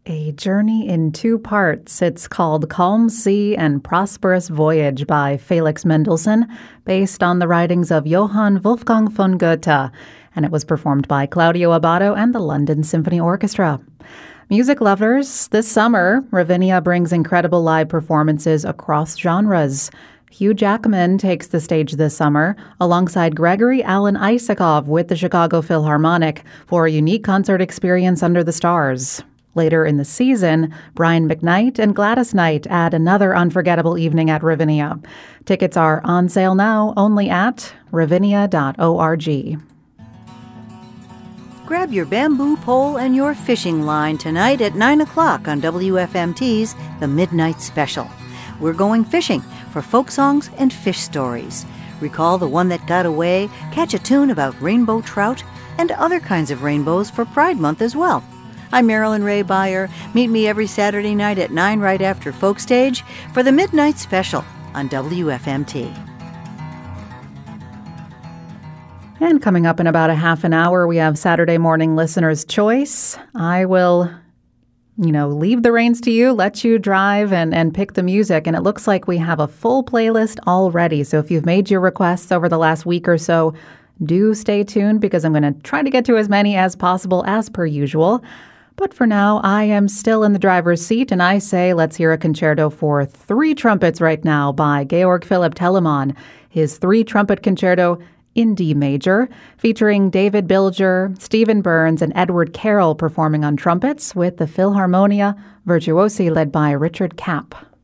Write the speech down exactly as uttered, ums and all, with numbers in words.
A journey in two parts. It's called Calm Sea and Prosperous Voyage by Felix Mendelssohn, based on the writings of Johann Wolfgang von Goethe, and it was performed by Claudio Abbado and the London Symphony Orchestra. Music lovers, this summer, Ravinia brings incredible live performances across genres. Hugh Jackman takes the stage this summer alongside Gregory Alan Isakov with the Chicago Philharmonic for a unique concert experience under the stars. Later in the season, Brian McKnight and Gladys Knight add another unforgettable evening at Ravinia. Tickets are on sale now only at ravinia dot org. Grab your bamboo pole and your fishing line tonight at nine o'clock on W F M T's The Midnight Special. We're going fishing for folk songs and fish stories. Recall the one that got away, catch a tune about rainbow trout, and other kinds of rainbows for Pride Month as well. I'm Marilyn Ray Beyer. Meet me every Saturday night at nine right after Folk Stage for the Midnight Special on W F M T. And coming up in about a half an hour, we have Saturday Morning Listener's Choice. I will, you know, leave the reins to you, let you drive and, and pick the music. And it looks like we have a full playlist already. So if you've made your requests over the last week or so, do stay tuned because I'm going to try to get to as many as possible as per usual. But for now, I am still in the driver's seat, and I say let's hear a concerto for three trumpets right now by Georg Philipp Telemann, his three-trumpet concerto in D major, featuring David Bilger, Stephen Burns, and Edward Carroll performing on trumpets with the Philharmonia Virtuosi led by Richard Kapp.